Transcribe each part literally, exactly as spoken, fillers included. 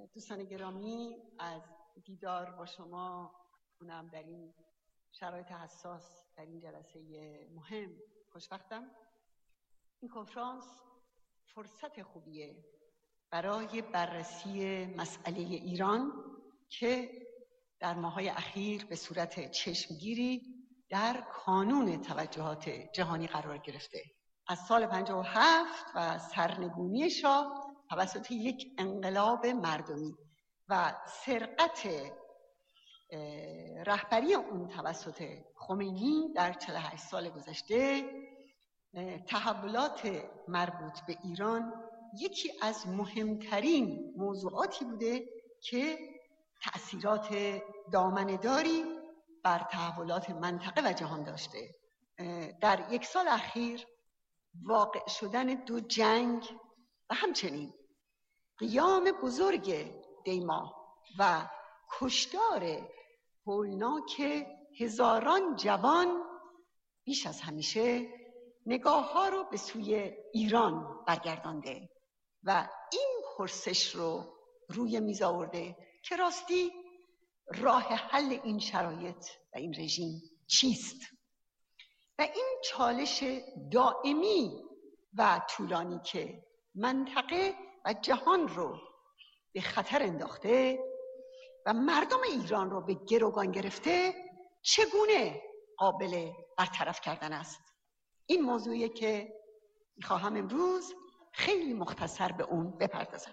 دوستان گرامی، از دیدار با شما اونم در این شرایط حساس در این جلسه مهم خوشبختم. این کنفرانس فرصت خوبیه برای بررسی مسئله ایران که در ماه‌های اخیر به صورت چشمگیری در کانون توجهات جهانی قرار گرفته. از سال پنجاه و هفت و سرنگونی شاه توسط یک انقلاب مردمی و سرقت رهبری اون توسط خمینی در چهل و هشت سال گذشته، تحولات مربوط به ایران یکی از مهمترین موضوعاتی بوده که تأثیرات دامنه‌داری بر تحولات منطقه و جهان داشته. در یک سال اخیر واقع شدن دو جنگ و همچنین قیام بزرگ دیما و کشتار هولناک هزاران جوان بیش از همیشه نگاه ها رو به سوی ایران برگردانده و این پرسش رو روی میز آورده که راستی راه حل این شرایط و این رژیم چیست؟ و این چالش دائمی و طولانی که منطقه و جهان رو به خطر انداخته و مردم ایران رو به گروگان گرفته چگونه قابل برطرف کردن است؟ این موضوعیه که میخواهم امروز خیلی مختصر به اون بپردازم.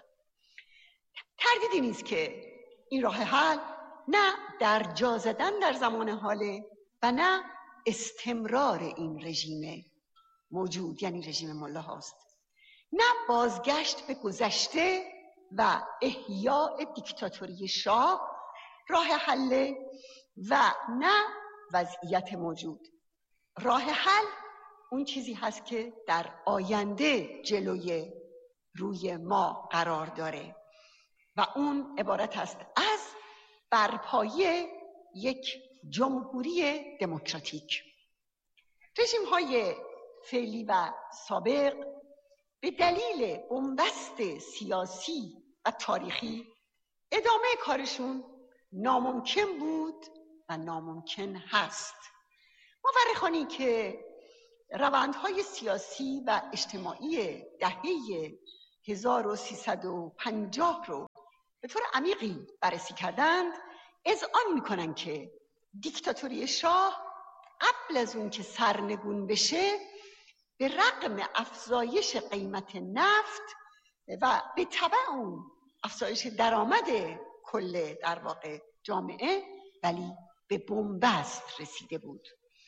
تردیدی نیست که این راه حل نه در جا زدن در زمان حاله و نه استمرار این رژیم موجود، یعنی رژیم ملا هاست، نه بازگشت به گذشته و احیاء دیکتاتوری شاه راه حل و نه وضعیت موجود. راه حل اون چیزی هست که در آینده جلوی روی ما قرار داره و اون عبارت است از برپایی یک جمهوری دموکراتیک. رژیم های فعلی و سابق به دلیل بنبست سیاسی و تاریخی ادامه کارشون ناممکن بود و ناممکن هست. مورخانی که روندهای سیاسی و اجتماعی دهه هزار و سیصد و پنجاه رو به طور عمیقی بررسی کردند اذعان میکنن که دیکتاتوری شاه قبل از اون که سرنگون بشه به رغم افزایش قیمت نفت و به تبع اون افزایش درآمد کل در واقع جامعه، ولی به بنبست رسیده بود.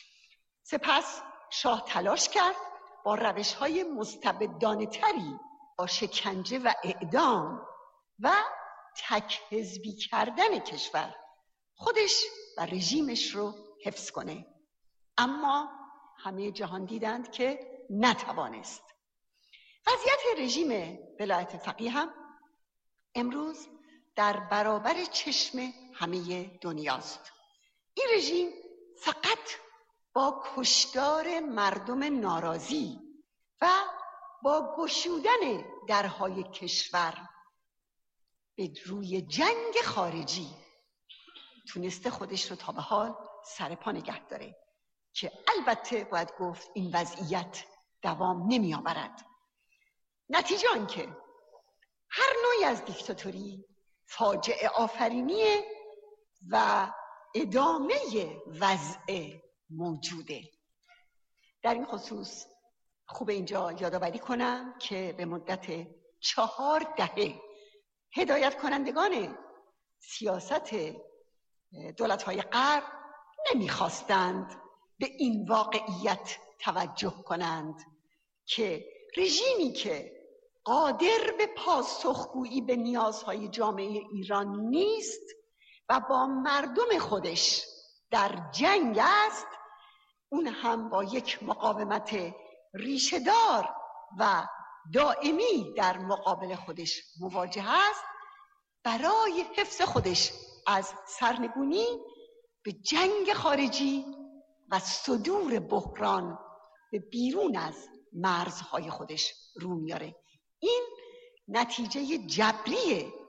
سپس شاه تلاش کرد با روش‌های مستبدانه تری، با شکنجه و اعدام و تک حزبی کردن کشور، خودش و رژیمش رو حفظ کنه، اما همه جهان دیدند که نتوانست. وضعیت رژیم ولایت فقیه هم امروز در برابر چشم همه دنیاست. این رژیم فقط با کشتار مردم ناراضی و با گشودن درهای کشور به روی جنگ خارجی تونسته خودش رو تا به حال سر پا نگه داره که البته باید گفت این وضعیت دوام نمی آورد. نتیجه آن که هر نوعی از دیکتاتوری فاجعه آفرینیه و ادامه وضع موجوده. در این خصوص خوب اینجا یادآوری کنم که به مدت چهار دهه هدایت کنندگان سیاست دولت‌های غرب نمیخواستند به این واقعیت توجه کنند که رژیمی که قادر به پاسخگویی به نیازهای جامعه ایران نیست و با مردم خودش در جنگ است، اون هم با یک مقاومت ریشه‌دار و دائمی در مقابل خودش مواجه است، برای حفظ خودش از سرنگونی به جنگ خارجی و صدور بحران به بیرون از مرزهای خودش رو میاره. این نتیجه جبری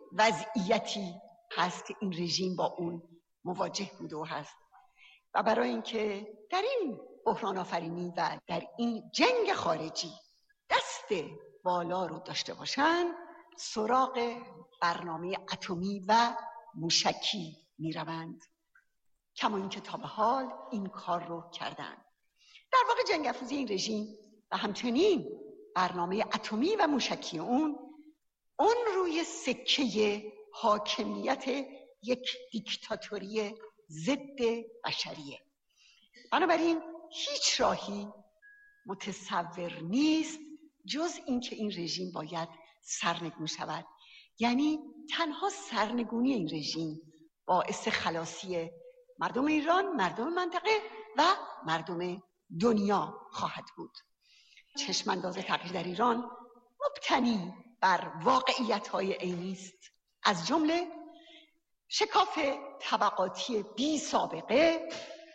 وضعیتی هست که این رژیم با اون مواجه بوده و هست. و برای اینکه در این بحران آفرینی و در این جنگ خارجی دست بالا رو داشته باشن، سراغ برنامه اتمی و موشکی می روند، کما اینکه تا به حال این کار رو کردن. در واقع جنگ افروزی این رژیم و همچنین برنامه اتمی و موشکی اون اون روی سکه حاکمیت یک دیکتاتوری ضد بشریه. بنابراین هیچ راهی متصور نیست جز اینکه این رژیم باید سرنگون شود. یعنی تنها سرنگونی این رژیم باعث خلاصی مردم ایران، مردم منطقه و مردم دنیا خواهد بود. چشمانداز تغییر در ایران مبتنی بر واقعیت‌های عینی است، از جمله شکاف طبقاتی بی سابقه،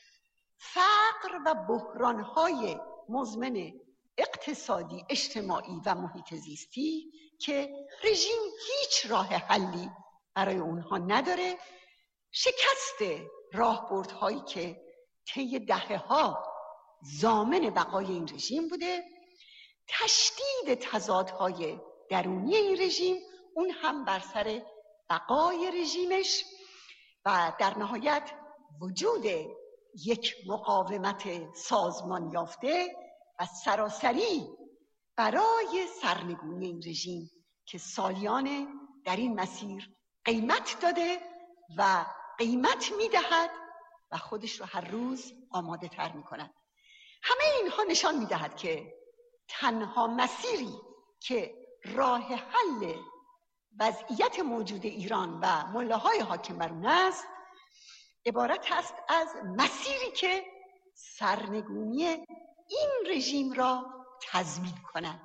فقر و بحران‌های مزمن اقتصادی، اجتماعی و محیط زیستی که رژیم هیچ راه حلی برای اونها نداره، شکست راهبردهایی که طی دهه‌ها ضامن بقای این رژیم بوده، تشدید تضادهای درونی این رژیم، اون هم بر سر بقای رژیمش، و در نهایت وجود یک مقاومت سازمان یافته و سراسری برای سرنگونی این رژیم که سالیانه در این مسیر قیمت داده و قیمت میدهد و خودش رو هر روز آماده تر میکند. همه اینها نشان میدهد که تنها مسیری که راه حل وضعیت موجود ایران و ملاهای حاکم بر اون است عبارت است از مسیری که سرنگونی این رژیم را تضمین کند.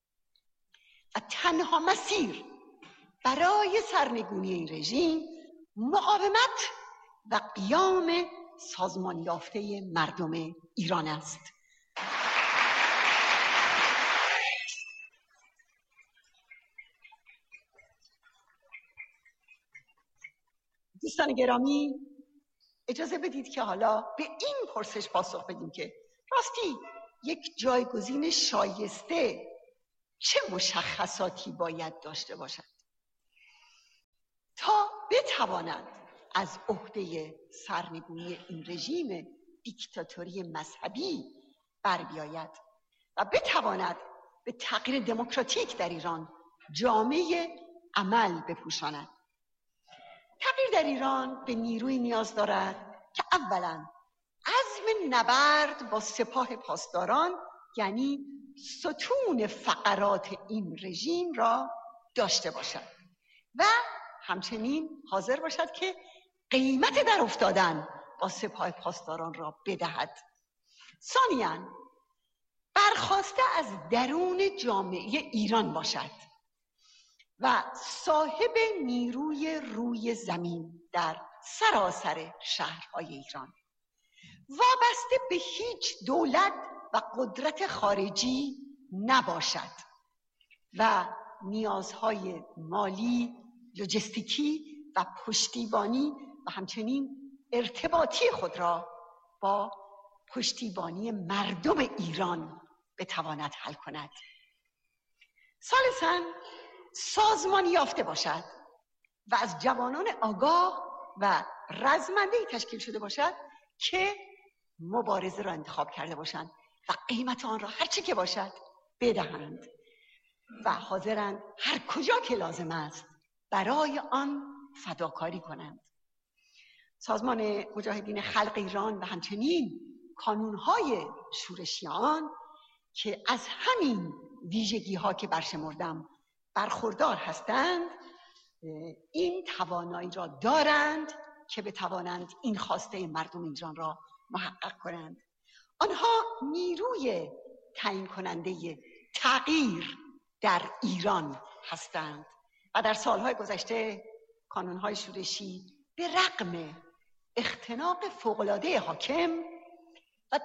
و تنها مسیر برای سرنگونی این رژیم مقاومت و قیام سازمان یافته مردم ایران است. دوستان گرامی، اجازه بدید که حالا به این پرسش پاسخ بدیم که راستی یک جایگزین شایسته چه مشخصاتی باید داشته باشد تا بتواند از عهده سرنگونی این رژیم دیکتاتوری مذهبی بر بیاید و بتواند به تغییر دموکراتیک در ایران جامعه عمل بپوشاند. تغییر در ایران به نیروی نیاز دارد که اولا عزم نبرد با سپاه پاسداران، یعنی ستون فقرات این رژیم را داشته باشد و همچنین حاضر باشد که قیمت در افتادن با سپاه پاسداران را بدهد. ثانیاً برخاسته از درون جامعه ایران باشد و صاحب نیروی روی زمین در سراسر شهرهای ایران، وابسته به هیچ دولت و قدرت خارجی نباشد و نیازهای مالی، لوجستیکی و پشتیبانی و همچنین ارتباطی خود را با پشتیبانی مردم ایران بتواند حل کند. ثالثاً سازمان یافته باشد و از جوانان آگاه و رزمنده‌ای تشکیل شده باشد که مبارزه را انتخاب کرده باشند و قیمت آن را هرچی که باشد بدهند و حاضرند هر کجا که لازم است برای آن فداکاری کنند. سازمان مجاهدین خلق ایران و همچنین کانونهای شورشیان که از همین ویژگی ها که برشمردم برخوردار هستند، این توانایی را دارند که بتوانند این خواسته مردم ایران را محقق کنند. آنها نیروی تعیین کننده تغییر در ایران هستند و در سالهای گذشته کانونهای شورشی به رغم اختناق فوق‌العاده حاکم و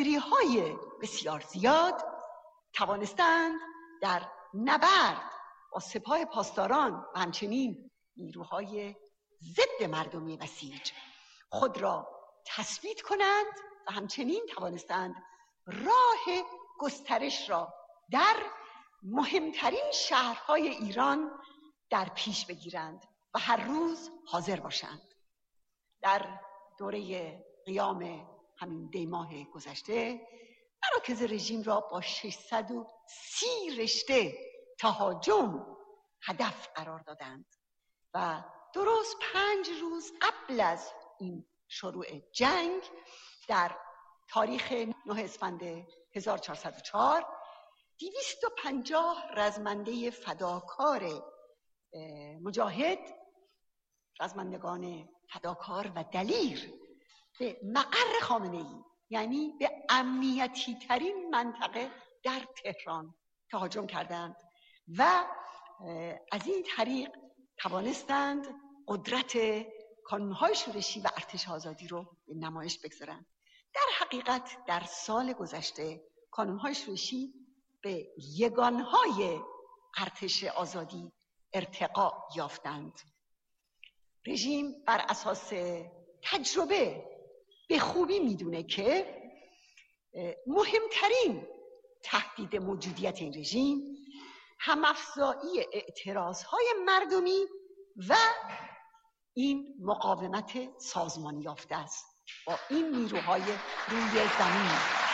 دستگیری‌های بسیار زیاد توانستند در نبرد با سپاه پاسداران و همچنین نیروهای ضد مردمی بسیج خود را تثبیت کنند و همچنین توانستند راه گسترش را در مهمترین شهرهای ایران در پیش بگیرند و هر روز حاضر باشند. در دوره قیام همین دی ماه گذشته مراکز رژیم را با ششصد و سی رشته تهاجم هدف قرار دادند و درست پنج روز قبل از این شروع جنگ در تاریخ نه اسفند هزار و چهارصد و چهار دویست و پنجاه رزمنده فداکار مجاهد، رزمندگان فداکار و دلیر، به مقر خامنه‌ای یعنی به امنیتی ترین منطقه در تهران تهاجم کردند و از این طریق توانستند قدرت کانون‌های شورشی و ارتش آزادی رو به نمایش بگذارند. در حقیقت در سال گذشته کانون‌های شورشی به یگانهای ارتش آزادی ارتقا یافتند. رژیم بر اساس تجربه به خوبی میدونه که مهمترین تهدید موجودیت این رژیم هم‌افزایی اعتراضهای مردمی و این مقاومت سازمانی یافته است با این نیروهای روی زمین.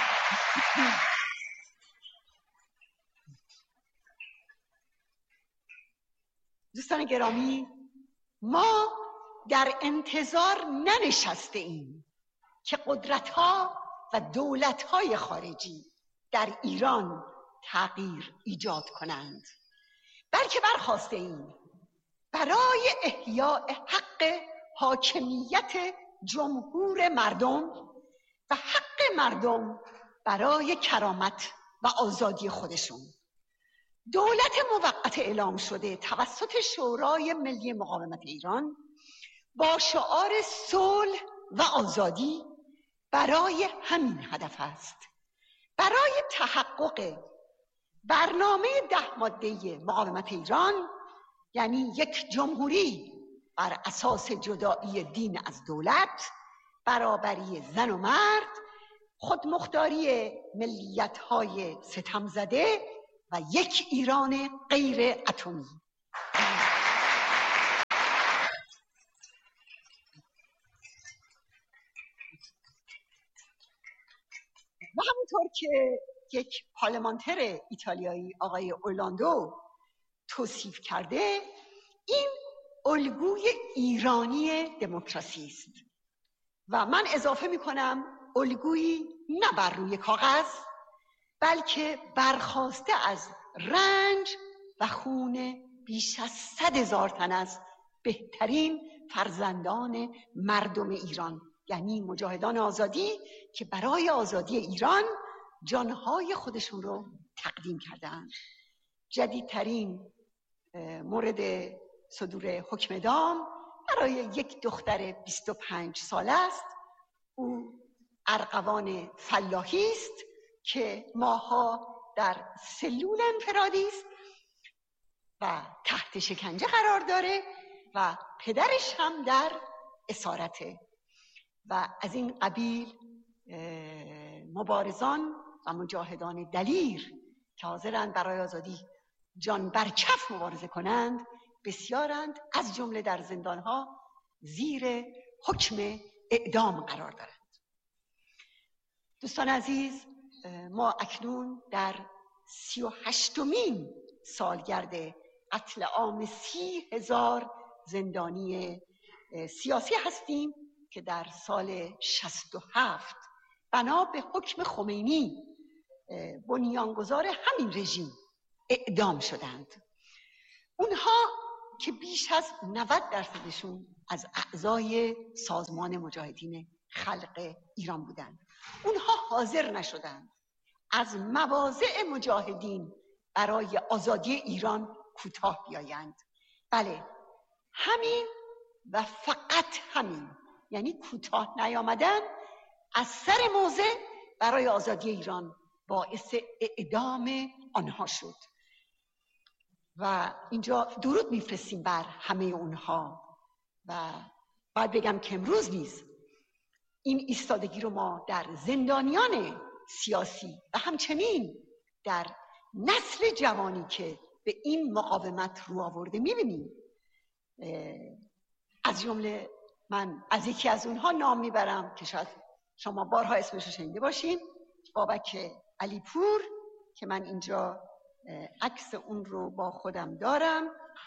دوستان گرامی، ما در انتظار ننشسته ایم که قدرت‌ها و دولت‌های خارجی در ایران تغییر ایجاد کنند، بلکه برخاسته ایم برای احیاء حق حاکمیت جمهور مردم و حق مردم برای کرامت و آزادی خودشون. دولت موقت اعلام شده توسط شورای ملی مقاومت ایران با شعار صلح و آزادی برای همین هدف است. برای تحقق برنامه ده ماده مقاومت ایران، یعنی یک جمهوری بر اساس جدایی دین از دولت، برابری زن و مرد، خودمختاری ملیت‌های ستم زده و یک ایران غیر اتمی. و همونطور که یک پارلمانتر ایتالیایی آقای اورلاندو توصیف کرده، این الگوی ایرانی دموکراسی است و من اضافه می کنم الگویی نه بر روی کاغذ، بلکه برخاسته از رنج و خون بیش از صد هزار تن از بهترین فرزندان مردم ایران، یعنی مجاهدان آزادی که برای آزادی ایران جانهای خودشون رو تقدیم کردند. جدیدترین مورد صدور حکم اعدام برای یک دختر بیست و پنج ساله است. او ارغوان فلاحی است که ماها در سلول انفرادی است و تحت شکنجه قرار داره و پدرش هم در اسارته و از این قبیل مبارزان و مجاهدان دلیر که حاضرند برای آزادی جان بر کف مبارزه کنند بسیارند، از جمله در زندانها زیر حکم اعدام قرار دارند. دوستان عزیز، ما اکنون در سی و هشتمین سالگرد قتل عام سی هزار زندانی سیاسی هستیم که در سال شصت و هفت بنا به حکم خمینی بنیانگذار همین رژیم اعدام شدند. اونها که بیش از نود درصدشون از اعضای سازمان مجاهدین خلق ایران بودند، اونها حاضر نشدند از مواضع مجاهدین برای آزادی ایران کوتاه بیایند. بله، همین و فقط همین، یعنی کوتاه نیامدن از سر موضع برای آزادی ایران باعث اعدام آنها شد و اینجا درود میفرستیم بر همه اونها. و باید بگم که امروز نیز این ایستادگی رو ما در زندانیان سیاسی و همچنین در نسل جوانی که به این مقاومت رو آورده میبینیم. از جمله من از یکی از اونها نام میبرم که شاید شما بارها اسمش رو شنیده باشین، بابک علیپور، که من اینجا عکس اون رو با خودم دارم.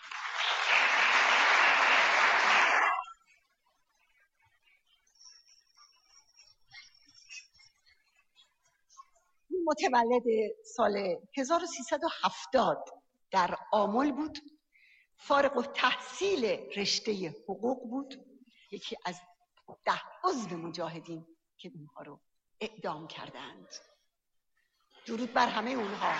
این متولد سال هزار و سیصد و هفتاد در آمل بود، فارغ التحصیل رشته حقوق بود، یکی از ده عضو مجاهدین که اونها رو اعدام کردند. درود بر همه اونها.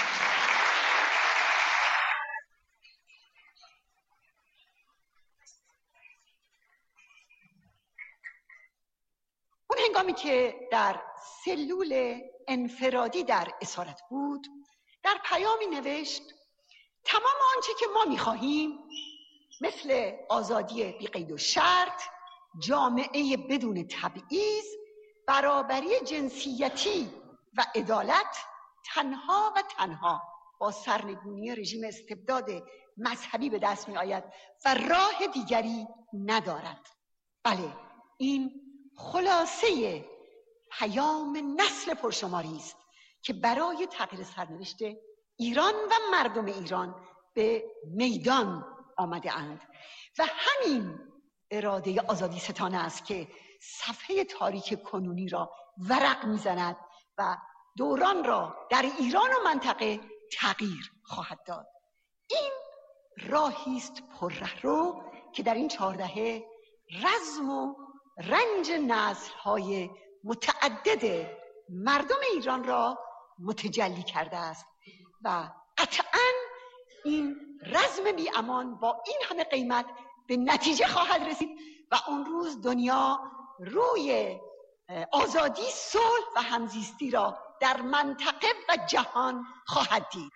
اون هنگامی که در سلول انفرادی در اسارت بود، در پیامی نوشت تمام آنچه که ما می‌خواهیم مثل آزادی بی قید و شرط، جامعه بدون تبعیض، برابری جنسیتی و عدالت تنها و تنها با سرنگونی رژیم استبداد مذهبی به دست می آید و راه دیگری ندارد. بله، این خلاصه پیام نسل پرشماری است که برای تغییر سرنوشت ایران و مردم ایران به میدان آمده اند و همین اراده آزادی ستانه است که صفحه تاریک کنونی را ورق میزند و دوران را در ایران و منطقه تغییر خواهد داد. این راهی است پررهرو که در این چهار دهه رزم و رنج نسل‌های متعدد مردم ایران را متجلی کرده است و قطعاً این رزم بی امان با این همه قیمت به نتیجه خواهد رسید و اون روز دنیا روی آزادی، صلح و همزیستی را در منطقه و جهان خواهد دید.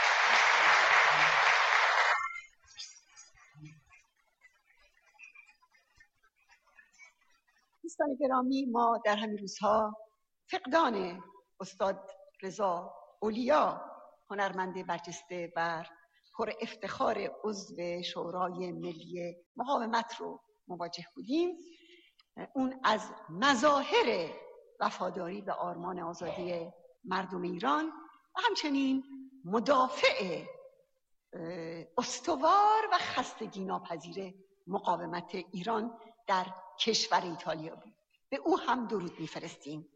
دوستان گرامی، ما در همین روزها فقدان استاد رضا اولیا، هنرمند برجسته بر پر افتخار عضو شورای ملی مقاومت رو مواجه بودیم. اون از مظاهر وفاداری به آرمان آزادی مردم ایران و همچنین مدافع استوار و خستگی ناپذیر مقاومت ایران در کشور ایتالیا بود. به او هم درود می‌فرستیم.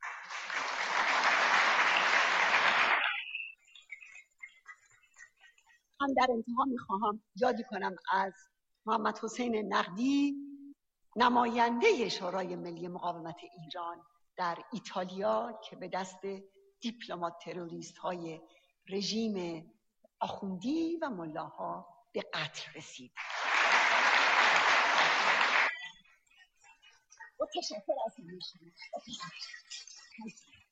هم در انتها میخواهم یادی کنم از محمد حسین نقدی، نماینده شورای ملی مقاومت ایران در ایتالیا که به دست دیپلمات تروریست های رژیم آخوندی و ملاها به قتل رسید. با تشکر از همه شما.